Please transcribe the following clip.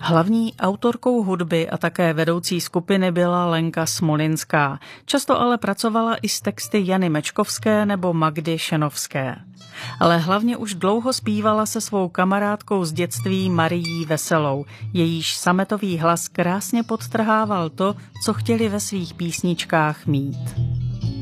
Hlavní autorkou hudby a také vedoucí skupiny byla Lenka Smolinská. Často ale pracovala i s texty Jany Mečkovské nebo Magdy Šenovské. Ale hlavně už dlouho zpívala se svou kamarádkou z dětství Marií Veselou. Jejíž sametový hlas krásně podtrhával to, co chtěli ve svých písničkách mít.